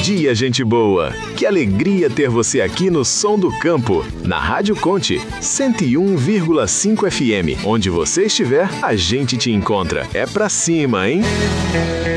dia, gente boa! Que alegria ter você aqui no Som do Campo, na Rádio Conte, 101,5 FM. Onde você estiver, a gente te encontra. É pra cima, hein?